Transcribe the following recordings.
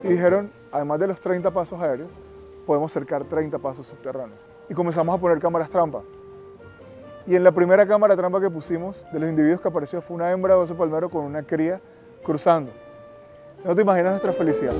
Y dijeron, además de los 30 pasos aéreos, podemos cercar 30 pasos subterráneos. Y comenzamos a poner cámaras trampa. Y en la primera cámara trampa que pusimos, de los individuos que apareció, fue una hembra de oso palmero con una cría cruzando. No te imaginas nuestra felicidad.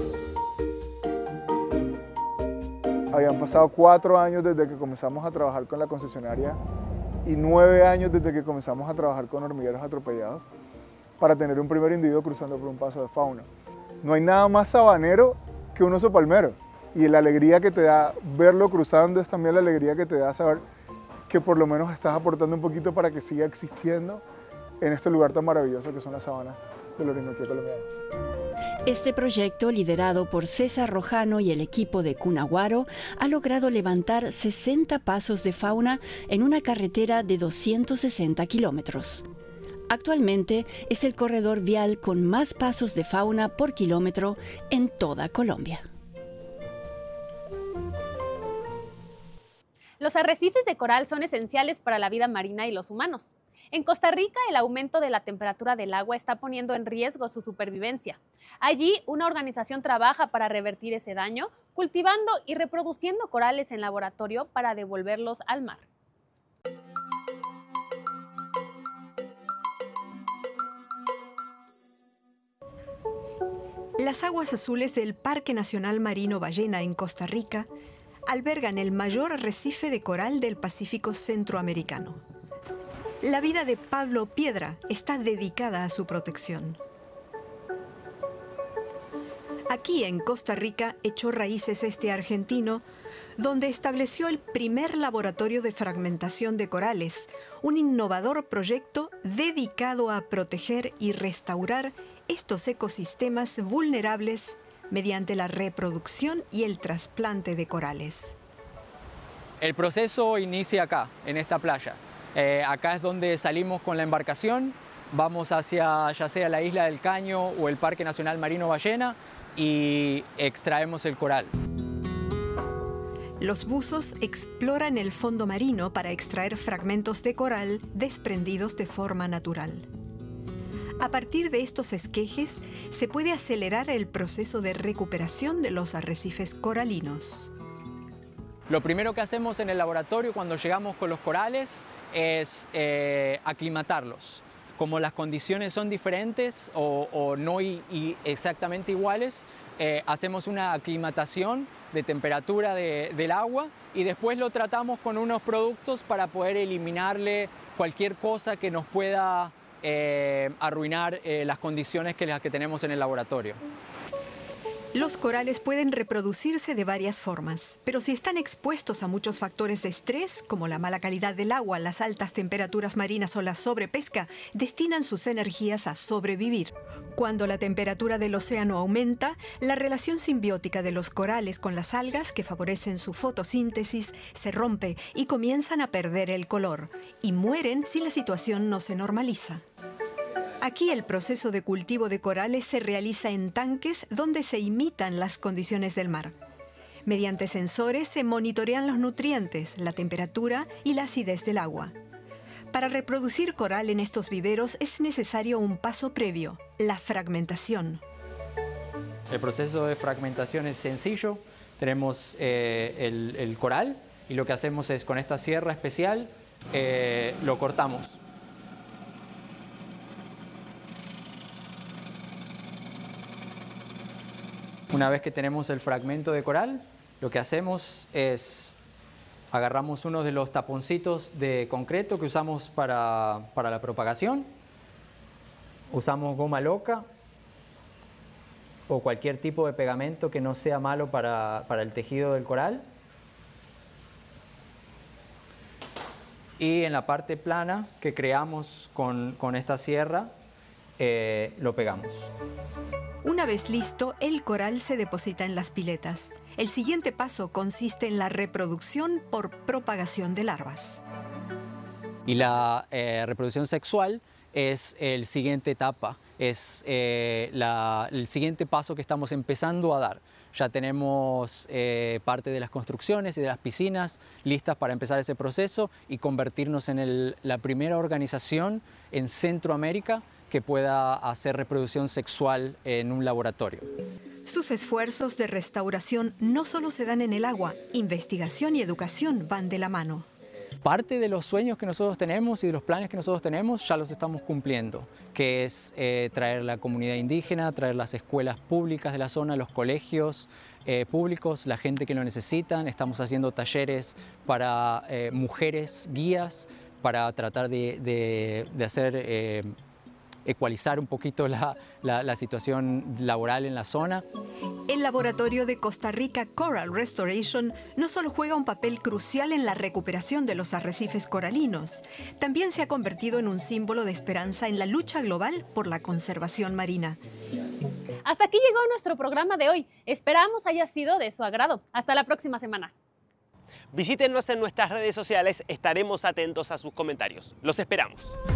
Habían pasado 4 años desde que comenzamos a trabajar con la concesionaria y 9 años desde que comenzamos a trabajar con hormigueros atropellados para tener un primer individuo cruzando por un paso de fauna. No hay nada más sabanero que un oso palmero. Y la alegría que te da verlo cruzando es también la alegría que te da saber que por lo menos estás aportando un poquito para que siga existiendo en este lugar tan maravilloso que son las sabanas del Orinoquía colombiano. Este proyecto, liderado por César Rojano y el equipo de Cunaguaro, ha logrado levantar 60 pasos de fauna en una carretera de 260 kilómetros. Actualmente es el corredor vial con más pasos de fauna por kilómetro en toda Colombia. Los arrecifes de coral son esenciales para la vida marina y los humanos. En Costa Rica, el aumento de la temperatura del agua está poniendo en riesgo su supervivencia. Allí, una organización trabaja para revertir ese daño, cultivando y reproduciendo corales en laboratorio para devolverlos al mar. Las aguas azules del Parque Nacional Marino Ballena en Costa Rica albergan el mayor arrecife de coral del Pacífico centroamericano. La vida de Pablo Piedra está dedicada a su protección. Aquí en Costa Rica echó raíces este argentino, donde estableció el primer laboratorio de fragmentación de corales, un innovador proyecto dedicado a proteger y restaurar estos ecosistemas vulnerables mediante la reproducción y el trasplante de corales. El proceso inicia acá, en esta playa. Acá es donde salimos con la embarcación, vamos hacia ya sea la isla del Caño o el Parque Nacional Marino Ballena y extraemos el coral. Los buzos exploran el fondo marino para extraer fragmentos de coral desprendidos de forma natural. A partir de estos esquejes, se puede acelerar el proceso de recuperación de los arrecifes coralinos. Lo primero que hacemos en el laboratorio cuando llegamos con los corales es aclimatarlos. Como las condiciones son diferentes o no exactamente iguales, hacemos una aclimatación de temperatura del agua y después lo tratamos con unos productos para poder eliminarle cualquier cosa que nos pueda arruinar las condiciones que tenemos en el laboratorio. Los corales pueden reproducirse de varias formas, pero si están expuestos a muchos factores de estrés, como la mala calidad del agua, las altas temperaturas marinas o la sobrepesca, destinan sus energías a sobrevivir. Cuando la temperatura del océano aumenta, la relación simbiótica de los corales con las algas, que favorecen su fotosíntesis, se rompe y comienzan a perder el color, y mueren si la situación no se normaliza. Aquí el proceso de cultivo de corales se realiza en tanques donde se imitan las condiciones del mar. Mediante sensores se monitorean los nutrientes, la temperatura y la acidez del agua. Para reproducir coral en estos viveros es necesario un paso previo, la fragmentación. El proceso de fragmentación es sencillo. Tenemos el coral y lo que hacemos es con esta sierra especial lo cortamos. Una vez que tenemos el fragmento de coral, lo que hacemos es agarramos uno de los taponcitos de concreto que usamos para la propagación, usamos goma loca o cualquier tipo de pegamento que no sea malo para el tejido del coral. Y en la parte plana que creamos con esta sierra, lo pegamos. Una vez listo, el coral se deposita en las piletas. El siguiente paso consiste en la reproducción por propagación de larvas. Y la reproducción sexual es el siguiente etapa, es el siguiente paso que estamos empezando a dar. Ya tenemos parte de las construcciones y de las piscinas listas para empezar ese proceso y convertirnos en la primera organización en Centroamérica que pueda hacer reproducción sexual en un laboratorio. Sus esfuerzos de restauración no solo se dan en el agua, investigación y educación van de la mano. Parte de los sueños que nosotros tenemos y de los planes que nosotros tenemos ya los estamos cumpliendo, que es traer la comunidad indígena, traer las escuelas públicas de la zona, los colegios públicos, la gente que lo necesitan. Estamos haciendo talleres para mujeres guías para tratar de hacer ecualizar un poquito la situación laboral en la zona. El laboratorio de Costa Rica Coral Restoration no solo juega un papel crucial en la recuperación de los arrecifes coralinos, también se ha convertido en un símbolo de esperanza en la lucha global por la conservación marina. Hasta aquí llegó nuestro programa de hoy. Esperamos haya sido de su agrado. Hasta la próxima semana. Visítenos en nuestras redes sociales, estaremos atentos a sus comentarios. Los esperamos.